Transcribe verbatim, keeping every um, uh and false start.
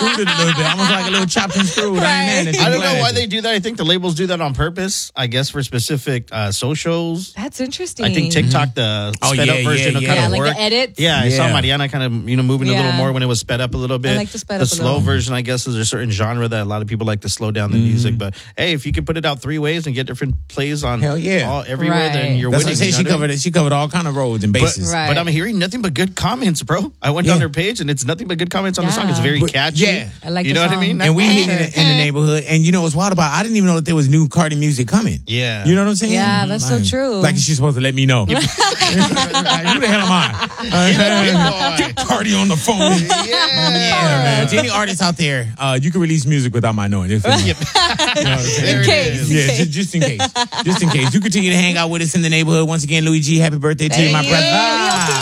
screwed it a little bit, almost like a little chopped and screwed. Right. I, ain't mad at you. I don't Glad know why at they you. do that. I think the labels do that on purpose. I guess for specific uh, socials. That's interesting. I think TikTok, the Oh, sped yeah, up version, yeah, will yeah. kind Yeah, of like work. the edits. Yeah, I saw Yeah. Mariana kind of you know moving a little Yeah. more when it was sped up a little bit. I like to sped the up a slow little. version, I guess, is a certain genre that a lot of people like to slow down the music. But hey, if you can put it out three ways and get different plays on Hell yeah. all, everywhere, then Right. you're That's what I winning. say. you know She what I mean? covered it. She covered all kind of roads and But, bases. Right. but I'm hearing nothing but good comments, bro. I went Yeah. on their page and it's nothing but good comments on the song. It's Yeah. very But, catchy. yeah. I like you the know what I song. mean? And we Sure. hit it in, in the neighborhood. And you know what's wild about it? I didn't even know that there was new Cardi music coming. Yeah. You know what I'm saying? Yeah, that's so Like- true. Like she's supposed to let me know. Who the hell am I? Uh, Get Cardi on the phone. Yeah. Yeah, man. To any artists out there, uh, you can release music without my knowing. If, you know what I'm saying? There In it case. is. Yeah, ju- just in case. Just in case. You continue to hang out with us in the neighborhood. Once again, Louis G, happy birthday to you, my Thank you. brother.